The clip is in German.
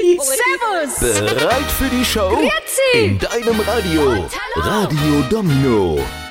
Servus. Bereit für die Show? Grüezi. In deinem Radio. Und hallo. Radio Domino.